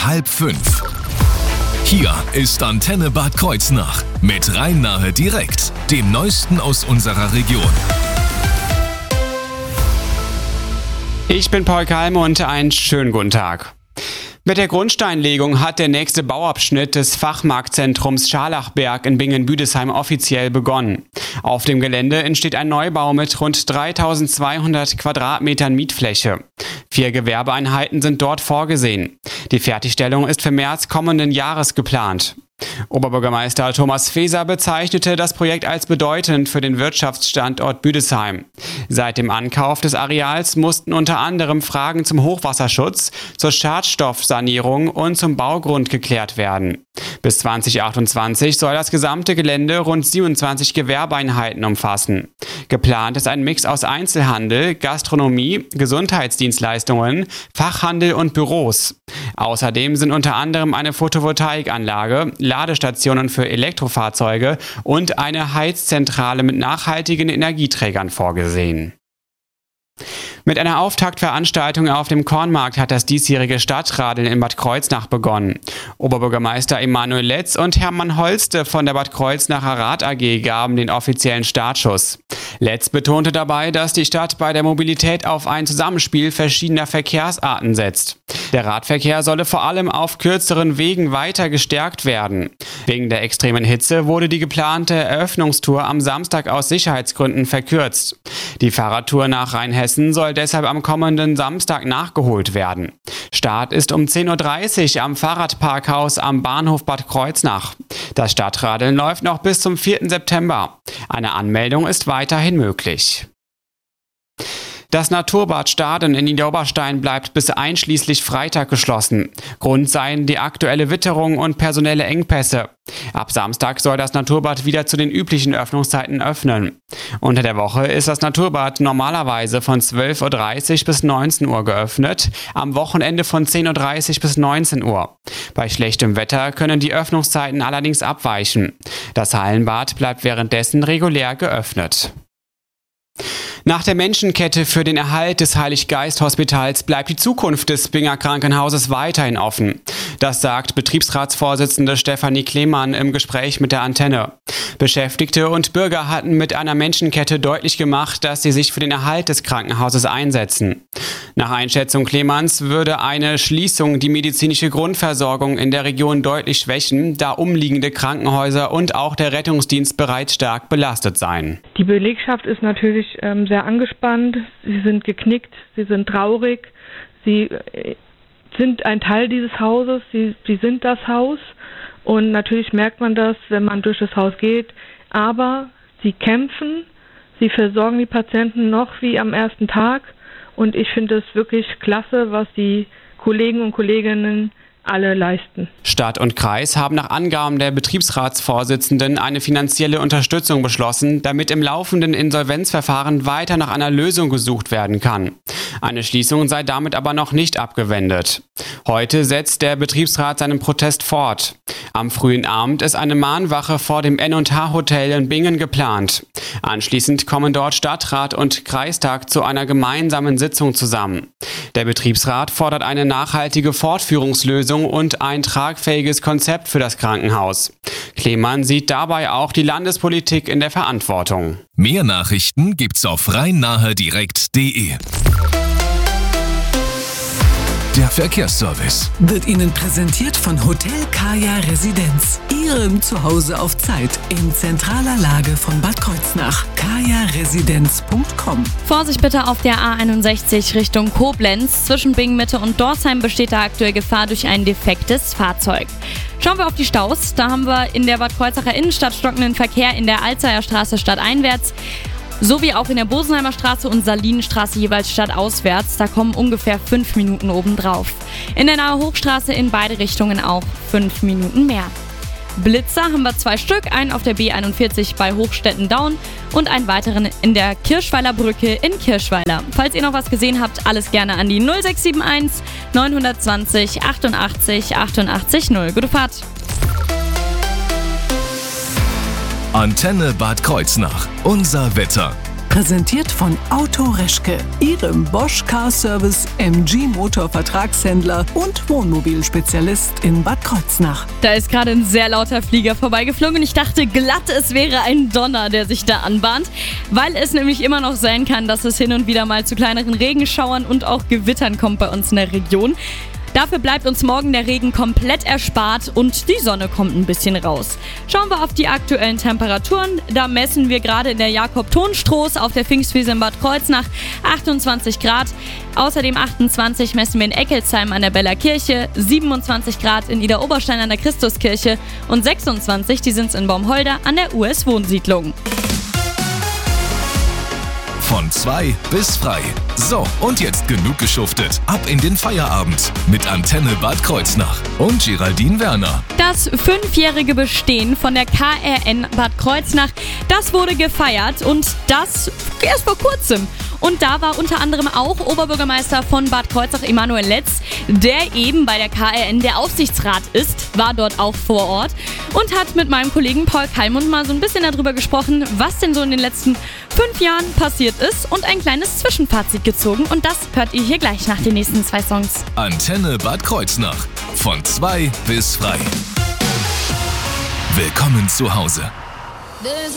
4:30. Hier ist Antenne Bad Kreuznach mit Rhein-Nahe direkt, dem Neuesten aus unserer Region. Ich bin Paul Kalme und einen schönen guten Tag. Mit der Grundsteinlegung hat der nächste Bauabschnitt des Fachmarktzentrums Scharlachberg in Bingen-Büdesheim offiziell begonnen. Auf dem Gelände entsteht ein Neubau mit rund 3200 Quadratmetern Mietfläche. 4 Gewerbeeinheiten sind dort vorgesehen. Die Fertigstellung ist für März kommenden Jahres geplant. Oberbürgermeister Thomas Feser bezeichnete das Projekt als bedeutend für den Wirtschaftsstandort Büdesheim. Seit dem Ankauf des Areals mussten unter anderem Fragen zum Hochwasserschutz, zur Schadstoffsanierung und zum Baugrund geklärt werden. Bis 2028 soll das gesamte Gelände rund 27 Gewerbeeinheiten umfassen. Geplant ist ein Mix aus Einzelhandel, Gastronomie, Gesundheitsdienstleistungen, Fachhandel und Büros. Außerdem sind unter anderem eine Photovoltaikanlage, Ladestationen für Elektrofahrzeuge und eine Heizzentrale mit nachhaltigen Energieträgern vorgesehen. Mit einer Auftaktveranstaltung auf dem Kornmarkt hat das diesjährige Stadtradeln in Bad Kreuznach begonnen. Oberbürgermeister Emanuel Letz und Hermann Holste von der Bad Kreuznacher Rad AG gaben den offiziellen Startschuss. Letz betonte dabei, dass die Stadt bei der Mobilität auf ein Zusammenspiel verschiedener Verkehrsarten setzt. Der Radverkehr solle vor allem auf kürzeren Wegen weiter gestärkt werden. Wegen der extremen Hitze wurde die geplante Eröffnungstour am Samstag aus Sicherheitsgründen verkürzt. Die Fahrradtour nach Rheinhessen soll deshalb am kommenden Samstag nachgeholt werden. Start ist um 10:30 Uhr am Fahrradparkhaus am Bahnhof Bad Kreuznach. Das Stadtradeln läuft noch bis zum 4. September. Eine Anmeldung ist weiterhin möglich. Das Naturbad Staden in Niederoberstein bleibt bis einschließlich Freitag geschlossen. Grund seien die aktuelle Witterung und personelle Engpässe. Ab Samstag soll das Naturbad wieder zu den üblichen Öffnungszeiten öffnen. Unter der Woche ist das Naturbad normalerweise von 12:30 Uhr bis 19 Uhr geöffnet, am Wochenende von 10:30 Uhr bis 19 Uhr. Bei schlechtem Wetter können die Öffnungszeiten allerdings abweichen. Das Hallenbad bleibt währenddessen regulär geöffnet. Nach der Menschenkette für den Erhalt des Heilig-Geist-Hospitals bleibt die Zukunft des Binger Krankenhauses weiterhin offen. Das sagt Betriebsratsvorsitzende Stefanie Klemann im Gespräch mit der Antenne. Beschäftigte und Bürger hatten mit einer Menschenkette deutlich gemacht, dass sie sich für den Erhalt des Krankenhauses einsetzen. Nach Einschätzung Klemanns würde eine Schließung die medizinische Grundversorgung in der Region deutlich schwächen, da umliegende Krankenhäuser und auch der Rettungsdienst bereits stark belastet seien. Die Belegschaft ist natürlich sehr angespannt, sie sind geknickt, sie sind traurig, sie sind ein Teil dieses Hauses, sie sind das Haus und natürlich merkt man das, wenn man durch das Haus geht, aber sie kämpfen, sie versorgen die Patienten noch wie am ersten Tag und ich finde es wirklich klasse, was die Kollegen und Kolleginnen alle leisten. Stadt und Kreis haben nach Angaben der Betriebsratsvorsitzenden eine finanzielle Unterstützung beschlossen, damit im laufenden Insolvenzverfahren weiter nach einer Lösung gesucht werden kann. Eine Schließung sei damit aber noch nicht abgewendet. Heute setzt der Betriebsrat seinen Protest fort. Am frühen Abend ist eine Mahnwache vor dem N&H-Hotel in Bingen geplant. Anschließend kommen dort Stadtrat und Kreistag zu einer gemeinsamen Sitzung zusammen. Der Betriebsrat fordert eine nachhaltige Fortführungslösung und ein tragfähiges Konzept für das Krankenhaus. Klemann sieht dabei auch die Landespolitik in der Verantwortung. Mehr Nachrichten gibt's auf rhein-nahe-direkt.de. Der Verkehrsservice wird Ihnen präsentiert von Hotel Kaya Residenz. Ihrem Zuhause auf Zeit in zentraler Lage von Bad Kreuznach. kajaresidenz.com. Vorsicht bitte auf der A61 Richtung Koblenz. Zwischen Bingen-Mitte und Dorsheim besteht da aktuell Gefahr durch ein defektes Fahrzeug. Schauen wir auf die Staus. Da haben wir in der Bad Kreuznacher Innenstadt stockenden Verkehr in der Alzeyer Straße stadteinwärts. Sowie auch in der Bosenheimer Straße und Salinenstraße jeweils stadtauswärts. Da kommen ungefähr 5 Minuten obendrauf. In der Nahe Hochstraße in beide Richtungen auch 5 Minuten mehr. Blitzer haben wir 2 Stück, einen auf der B41 bei Hochstetten-Daun und einen weiteren in der Kirschweiler Brücke in Kirschweiler. Falls ihr noch was gesehen habt, alles gerne an die 0671 920 88 88 0. Gute Fahrt! Antenne Bad Kreuznach. Unser Wetter. Präsentiert von Auto Reschke, Ihrem Bosch Car Service MG Motor Vertragshändler und Wohnmobilspezialist in Bad Kreuznach. Da ist gerade ein sehr lauter Flieger vorbeigeflogen und ich dachte glatt, es wäre ein Donner, der sich da anbahnt, weil es nämlich immer noch sein kann, dass es hin und wieder mal zu kleineren Regenschauern und auch Gewittern kommt bei uns in der Region. Dafür bleibt uns morgen der Regen komplett erspart und die Sonne kommt ein bisschen raus. Schauen wir auf die aktuellen Temperaturen. Da messen wir gerade in der Jakob-Thon-Stroß auf der Pfingstwiese in Bad Kreuznach 28 Grad. Außerdem 28 messen wir in Eckelsheim an der Beller Kirche, 27 Grad in Idar-Oberstein an der Christuskirche und 26, die sind in Baumholder an der US-Wohnsiedlung. Von 2 bis frei. So, und jetzt genug geschuftet. Ab in den Feierabend mit Antenne Bad Kreuznach und Geraldine Werner. Das 5-jährige Bestehen von der KRN Bad Kreuznach, das wurde gefeiert und das erst vor kurzem. Und da war unter anderem auch Oberbürgermeister von Bad Kreuznach Emanuel Letz, der eben bei der KRN der Aufsichtsrat ist, war dort auch vor Ort und hat mit meinem Kollegen Paul Kalmund mal so ein bisschen darüber gesprochen, was denn so in den letzten 5 Jahren passiert ist und ein kleines Zwischenfazit gezogen. Und das hört ihr hier gleich nach den nächsten 2 Songs. Antenne Bad Kreuznach. Von 2 bis frei. Willkommen zu Hause.